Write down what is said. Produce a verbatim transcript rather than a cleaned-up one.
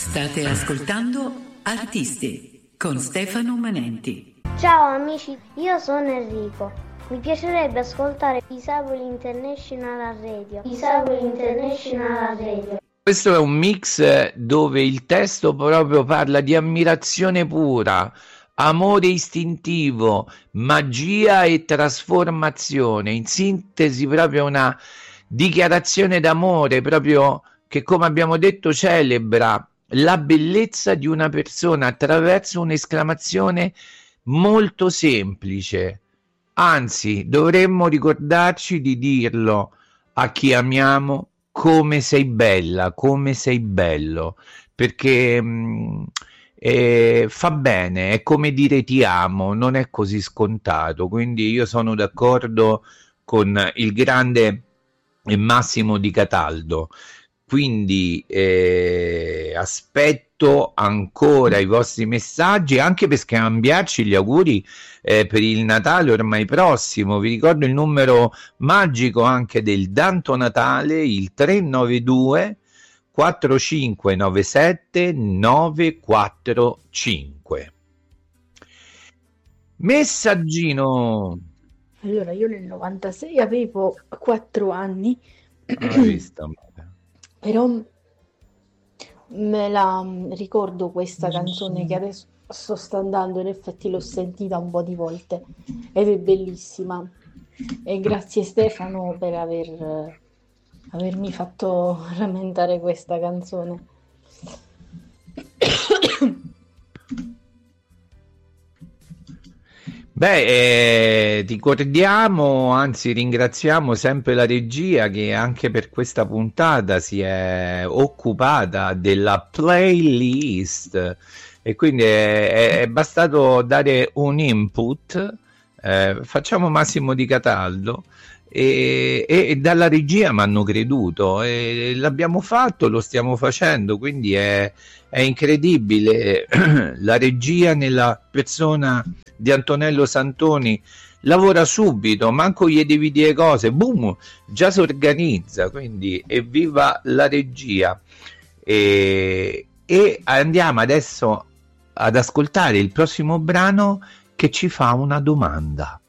State ascoltando Artisti con Stefano Manenti. Ciao amici, io sono Enrico. Mi piacerebbe ascoltare Disabili International Radio. Disabili International Radio. Questo è un mix dove il testo proprio parla di ammirazione pura, amore istintivo, magia e trasformazione. In sintesi proprio una dichiarazione d'amore, proprio che, come abbiamo detto, celebra la bellezza di una persona attraverso un'esclamazione molto semplice. Anzi, dovremmo ricordarci di dirlo a chi amiamo: come sei bella, come sei bello, perché mh, eh, fa bene, è come dire ti amo, non è così scontato. Quindi io sono d'accordo con il grande Massimo Di Cataldo. Quindi eh, aspetto ancora i vostri messaggi, anche per scambiarci gli auguri eh, per il Natale ormai prossimo. Vi ricordo il numero magico anche del Danto Natale, il tre nove due quattro cinque nove sette nove quattro cinque. Messaggino. Allora, io nel novantasei avevo quattro anni. Ah, visto. Però me la ricordo questa canzone che adesso sto andando, in effetti l'ho sentita un po' di volte ed è bellissima. E grazie Stefano per aver, avermi fatto rammentare questa canzone. Beh, eh, ricordiamo, anzi ringraziamo sempre la regia che anche per questa puntata si è occupata della playlist, e quindi è, è bastato dare un input. Eh, facciamo Massimo Di Cataldo e, e dalla regia mi hanno creduto e l'abbiamo fatto, lo stiamo facendo, quindi è, è incredibile. La regia nella persona di Antonello Santoni lavora subito, manco gli devi dire cose, boom, già si organizza. Quindi evviva la regia. E, e andiamo adesso ad ascoltare il prossimo brano che ci fa una domanda.